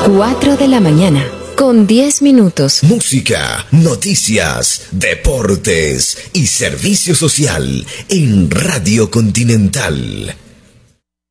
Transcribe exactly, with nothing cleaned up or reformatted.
cuatro de la mañana, con diez minutos. Música, noticias, deportes y servicio social en Radio Continental.